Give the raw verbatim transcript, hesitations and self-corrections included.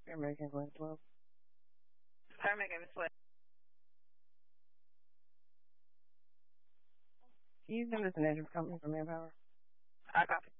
American Glen twelve. American twelve. Can you know this an address company for manpower? I copy.